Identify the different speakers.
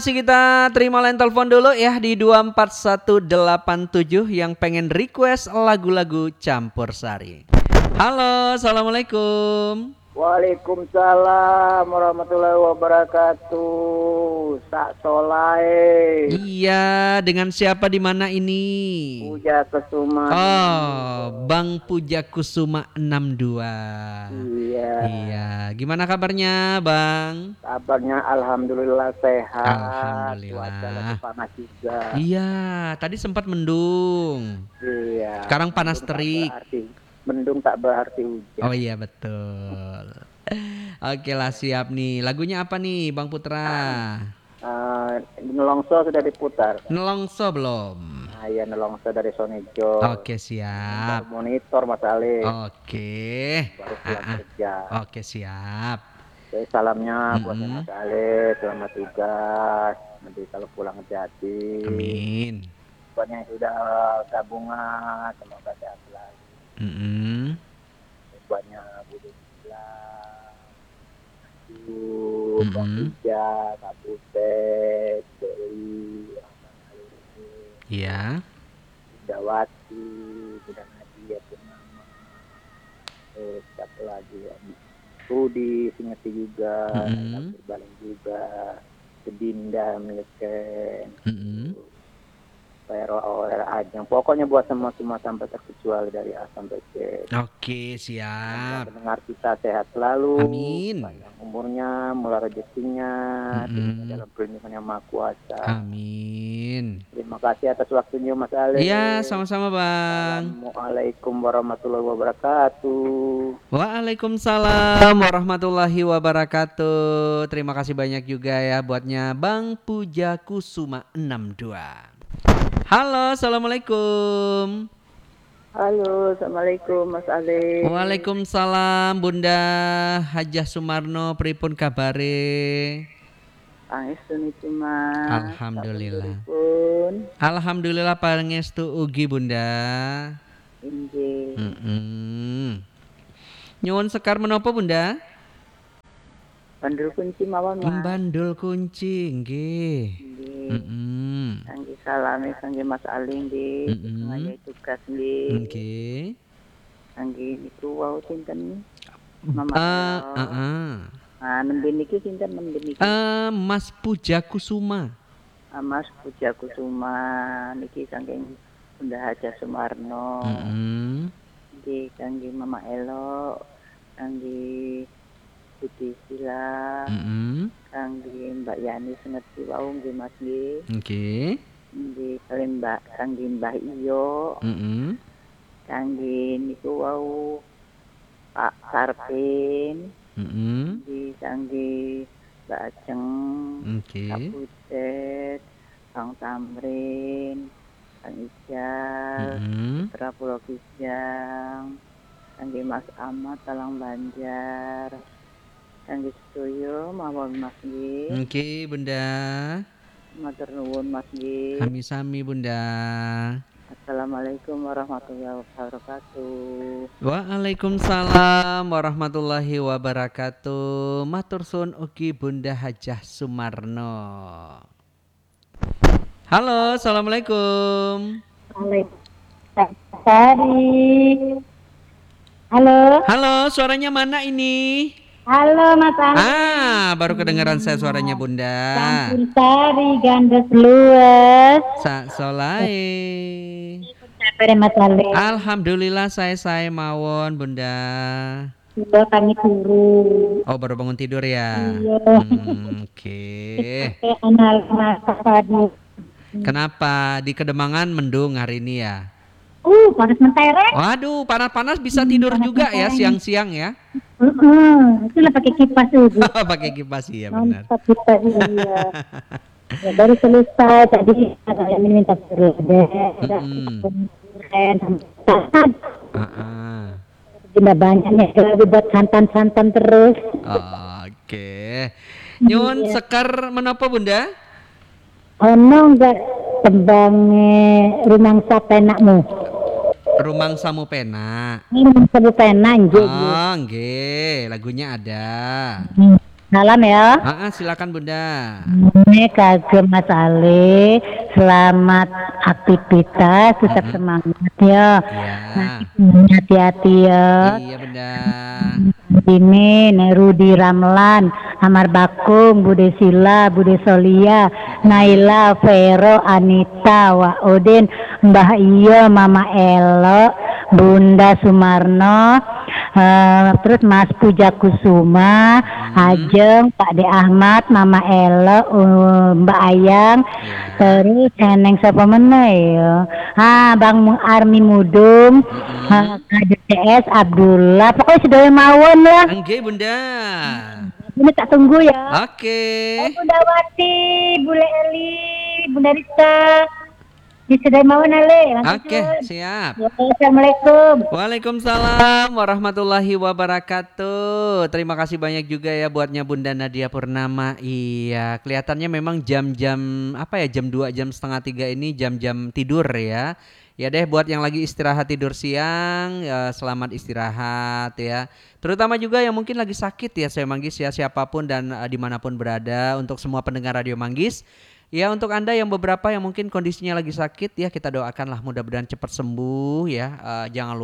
Speaker 1: Kita terima line telepon dulu ya di 24187 yang pengen request lagu-lagu campur sari. Halo, assalamualaikum.
Speaker 2: Waalaikumsalam warahmatullahi wabarakatuh. Sak Solai.
Speaker 1: Iya, dengan siapa di mana ini?
Speaker 2: Puja Kesuma.
Speaker 1: Oh, Bang Puja Kusuma 62.
Speaker 2: Iya.
Speaker 1: Iya, gimana kabarnya, Bang?
Speaker 2: Kabarnya alhamdulillah sehat.
Speaker 1: Alhamdulillah.
Speaker 2: Cuaca lagi panas juga.
Speaker 1: Iya, tadi sempat mendung.
Speaker 2: Iya.
Speaker 1: Sekarang panas terik.
Speaker 2: Mendung tak berarti hujan.
Speaker 1: Oh iya betul. Oke lah, siap nih. Lagunya apa nih Bang Putra?
Speaker 2: Nelongso sudah diputar.
Speaker 1: Nelongso belum?
Speaker 2: Iya, Nelongso dari Sonijo.
Speaker 1: Oke, siap.
Speaker 2: Monitor Mas Ali.
Speaker 1: Oke.
Speaker 2: Baru pulang kerja.
Speaker 1: Oke, siap.
Speaker 2: Oke, salamnya buat Mas Ali, selamat tugas. Nanti kalau pulang hati-hati.
Speaker 1: Amin.
Speaker 2: Buat yang sudah gabungan, semoga sehat selalu. Buatnya Budi Bilang, Bang Ija, Kak Butet, Dewi,
Speaker 1: Iya.
Speaker 2: Dawati, Bunda Nadia, Purnama, siapa lagi ya? Rudi, Singeti juga, Berbalik juga, Sedinda, Milken, Pero Ajang. Pokoknya buat semua sampai terkecuali dari A sampai Z.
Speaker 1: Oke, siap.
Speaker 2: Pendengar kita sehat selalu.
Speaker 1: Amin.
Speaker 2: Panjang umurnya, murah rezekinya, dalam perlindungan yang Maha Kuasa.
Speaker 1: Amin.
Speaker 2: Terima kasih atas waktunya Mas Ali.
Speaker 1: Iya, sama-sama Bang.
Speaker 2: Assalamualaikum warahmatullahi wabarakatuh.
Speaker 1: Waalaikumsalam warahmatullahi wabarakatuh. Terima kasih banyak juga ya buatnya Bang Puja Kusuma 62. Halo, assalamualaikum.
Speaker 2: Halo, assalamualaikum Mas Ali.
Speaker 1: Waalaikumsalam Bunda Hajah Sumarno, pripun kabare?
Speaker 2: Pangestu Mas.
Speaker 1: Alhamdulillah. Alhamdulillah pangestu ugi Bunda.
Speaker 2: Inggih.
Speaker 1: Nyuwun sekar menapa Bunda?
Speaker 2: Bandul kunci mawon Mas.
Speaker 1: Bandul kunci nggih.
Speaker 2: Kangge salame kangge Mas Ali nggih. Ngayahi tugas nggih.
Speaker 1: Nggih.
Speaker 2: Kangge niku wau sinten? Nembe niki sinten nembe niki?
Speaker 1: Mas Puja Kusuma.
Speaker 2: Mas Puja Kusuma niki saking Bunda Hajah Sumarno. Nggih kangge Mama Elo, kangge Budi Sila, kangge Mbak Yani sengerti wau nggih Mas nggih.
Speaker 1: Nggih.
Speaker 2: Nggih kangge Mbah Iyo. Kangge niku wau Pak Sarpin. Nggih kangge Mbak Ajeng. Kak Butet, Bang Tamrin, Kang Ijal, Putra Pulau Kijang, kangge Mas Ahmad Talang Banjar. Kangge sedoyo mawon Mas nggih.
Speaker 1: Nggih, Bunda.
Speaker 2: Matur nuwun Mas nggih.
Speaker 1: Sami-sami Bunda.
Speaker 2: Assalamualaikum warahmatullahi wabarakatuh.
Speaker 1: Waalaikumsalam warahmatullahi wabarakatuh. Matur suwun ugi Bunda Hajah Sumarno. Halo, assalamualaikum. Halo, suaranya mana ini?
Speaker 3: Halo Mas Ali.
Speaker 1: Baru kedengaran saya suaranya Bunda.
Speaker 3: Campur sari gandes luas.
Speaker 1: Sak Solai.
Speaker 3: Mas Ali.
Speaker 1: Alhamdulillah saya mawon Bunda.
Speaker 3: Sudah kami turu.
Speaker 1: Oh, baru bangun tidur ya.
Speaker 3: Iya.
Speaker 1: Oke. Kenapa di Kedemangan mendung hari ini ya?
Speaker 3: Panas mentereng.
Speaker 1: Waduh, panas-panas bisa tidur juga ya siang-siang ya.
Speaker 3: Itulah pakai kipas itu.
Speaker 1: Pakai kipas ya benar.
Speaker 3: Kipas iya. Ya, baru selesai tadi saya minta suruh Sudah banyaknya lagi buat santan terus.
Speaker 1: Oke. Nyun sekar menapa Bunda?
Speaker 3: Ono enggak tembangnya rumangsa penakmu?
Speaker 1: Rumangsamu Pena.
Speaker 3: Rumangsamu Pena nggih.
Speaker 1: Oh, nggih, lagunya ada.
Speaker 3: salam ya.
Speaker 1: Silakan Bunda.
Speaker 3: Ini kagem Mas Ale, selamat aktivitas, tetap semangat ya.
Speaker 1: Iya.
Speaker 3: Hati-hati ya.
Speaker 1: Iya Bunda.
Speaker 3: Ini Nerudi Ramlan, Amar Bakung, Bude Sila, Bude Solia, Naila, Vero, Anita, Wa Odin, Mbah Iyo, Mama Elo, Bunda Sumarno, terus Mas Puja Kusuma, Ajeng, Pak De Ahmad, Mama Elo, Mbak Ayang, terus Neneng siapa meneh ya? Bang Armi Mudum, KDTS Abdullah, pokoknya sudah mawon lah.
Speaker 1: Oke Bunda.
Speaker 3: Ini tak tunggu ya.
Speaker 1: Oke.
Speaker 3: Bunda Wati, Bule Eli, Bunda Rita. Di sudah mawon Ale.
Speaker 1: Oke, siap.
Speaker 3: Assalamualaikum.
Speaker 1: Waalaikumsalam warahmatullahi wabarakatuh. Terima kasih banyak juga ya buatnya Bunda Nadia Purnama. Iya, kelihatannya memang jam-jam jam 2, jam setengah 3 ini jam-jam tidur ya. Ya deh, buat yang lagi istirahat tidur siang, ya selamat istirahat ya. Terutama juga yang mungkin lagi sakit ya, saya Manggis ya, siapapun dan dimanapun berada, untuk semua pendengar Radio Manggis. Ya, untuk Anda yang beberapa yang mungkin kondisinya lagi sakit ya, kita doakanlah mudah-mudahan cepat sembuh ya. Jangan lupa